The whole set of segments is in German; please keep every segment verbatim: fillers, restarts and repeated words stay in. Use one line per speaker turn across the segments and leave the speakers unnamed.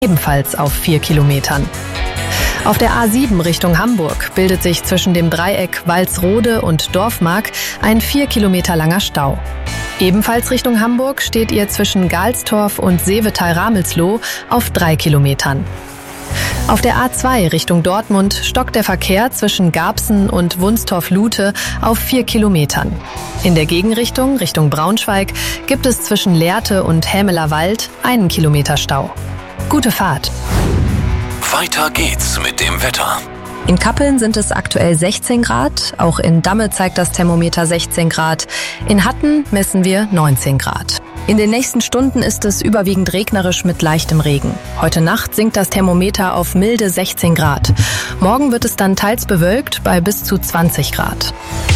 ebenfalls auf vier Kilometern. Auf der A sieben Richtung Hamburg bildet sich zwischen dem Dreieck Walsrode und Dorfmark ein vier Kilometer langer Stau. Ebenfalls Richtung Hamburg steht ihr zwischen Galstorf und Seevetal-Ramelsloh auf drei Kilometern. Auf der A zwei Richtung Dortmund stockt der Verkehr zwischen Garbsen und Wunstorf-Lute auf vier Kilometern. In der Gegenrichtung, Richtung Braunschweig, gibt es zwischen Lehrte und Hämeler Wald einen Kilometer Stau. Gute Fahrt!
Weiter geht's mit dem Wetter.
In Kappeln sind es aktuell sechzehn Grad, auch in Damme zeigt das Thermometer sechzehn Grad, in Hatten messen wir neunzehn Grad. In den nächsten Stunden ist es überwiegend regnerisch mit leichtem Regen. Heute Nacht sinkt das Thermometer auf milde sechzehn Grad. Morgen wird es dann teils bewölkt bei bis zu zwanzig Grad.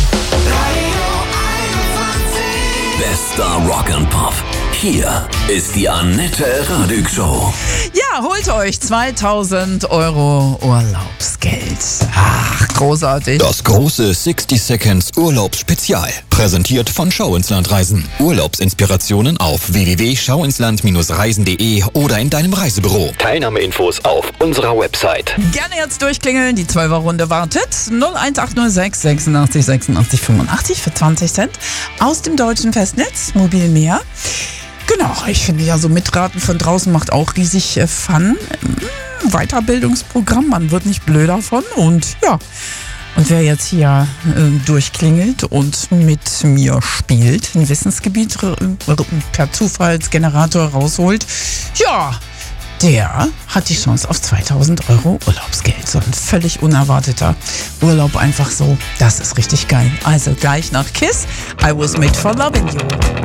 Bester Rock and Pop. Hier ist die Annette Radig Show.
Ja, holt euch zweitausend Euro Urlaubsgeld. Ach, großartig.
Das große sixty Seconds Urlaubsspezial. Präsentiert von Schau ins Land Reisen. Urlaubsinspirationen auf w w w punkt schau ins land reisen punkt de oder in deinem Reisebüro.
Teilnahmeinfos auf unserer Website.
Gerne jetzt durchklingeln, die Zwölfer-Runde wartet. null eins acht null sechs sechsundachtzig sechsundachtzig fünfundachtzig für zwanzig Cent aus dem deutschen Festnetz, mobil mehr. Genau, ich finde ja so Mitraten von draußen macht auch riesig äh, Fun. Weiterbildungsprogramm, man wird nicht blöd davon und ja. Und wer jetzt hier äh, durchklingelt und mit mir spielt, ein Wissensgebiet äh, per Zufallsgenerator rausholt, ja, der hat die Chance auf zweitausend Euro Urlaubsgeld. So ein völlig unerwarteter Urlaub einfach so, das ist richtig geil. Also gleich nach Kiss, I Was Made for Loving You.